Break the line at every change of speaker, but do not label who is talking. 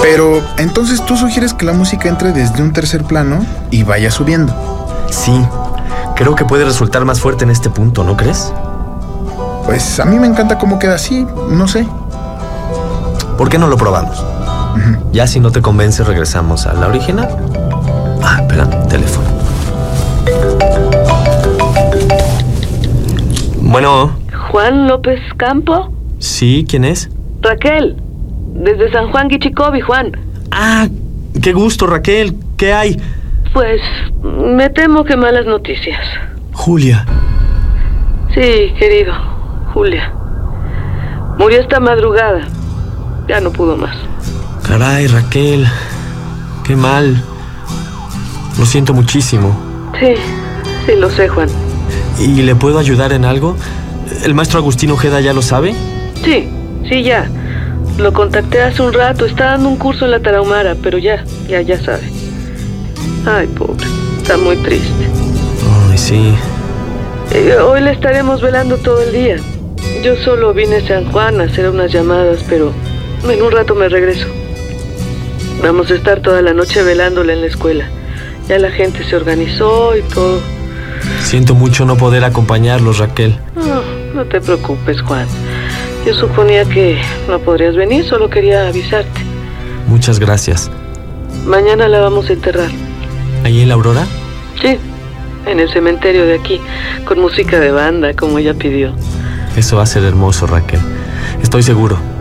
Pero entonces tú sugieres que la música entre desde un tercer plano y vaya subiendo.
Sí, creo que puede resultar más fuerte en este punto, ¿no crees?
Pues a mí me encanta cómo queda así, no sé.
¿Por qué no lo probamos? Ya si no te convence, regresamos a la original. Espera, teléfono. Bueno.
¿Juan López Campo?
Sí, ¿quién es?
Raquel, desde San Juan Guichicobi, Juan.
Qué gusto, Raquel. ¿Qué hay?
Pues me temo que malas noticias.
Julia.
Sí, querido, Julia. Murió esta madrugada. Ya no pudo más.
Caray, Raquel. Qué mal. Lo siento muchísimo.
Sí, lo sé, Juan.
¿Y le puedo ayudar en algo? ¿El maestro Agustín Ojeda ya lo sabe?
Sí, ya. Lo contacté hace un rato. Está dando un curso en la Tarahumara, pero ya sabe. Ay, pobre. Está muy triste.
Ay, sí.
Hoy le estaremos velando todo el día. Yo solo vine a San Juan a hacer unas llamadas, pero en un rato me regreso. Vamos a estar toda la noche velándola en la escuela. Ya la gente se organizó y todo.
Siento mucho no poder acompañarlos, Raquel.
No te preocupes, Juan. Yo suponía que no podrías venir, solo quería avisarte.
Muchas gracias.
Mañana la vamos a enterrar.
¿Ahí en la Aurora?
Sí, en el cementerio de aquí, con música de banda, como ella pidió.
Eso va a ser hermoso, Raquel. Estoy seguro.